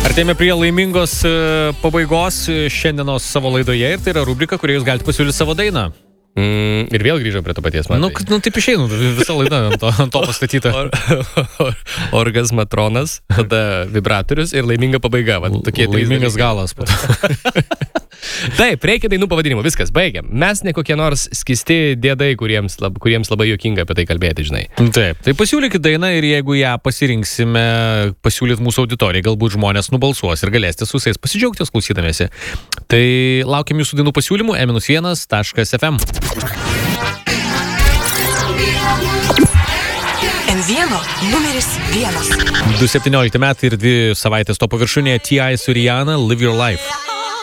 Artėjame prie laimingos pabaigos šiandienos savo laidoje ir tai yra rubrika, kurioje jūs galite pasiūlyti savo dainą. Ir vėl grįžo prie to paties, man. Taip išeinu, visą laidą ant to pastatyta. Orgazmatronas, tada vibratorius ir laiminga pabaiga. Laimingas galas. Taip, reikia dainų pavadinimų, viskas, baigiam. Mes ne kokie nors skisti dėdai, kuriems labai juokinga apie tai kalbėti, žinai. Taip, tai pasiūlykit dainą ir jeigu ją pasirinksime, pasiūlyt mūsų auditorijai, galbūt žmonės nubalsuos ir galėsite su jais pasidžiaugti klausydamiesi. Tai laukiam jūsų dainų pasiūlymų e-1.fm. N1 numeris 1. 2017 metai ir 2 savaitės topo viršūnėje T.I. su Rihanna, Live Your Life.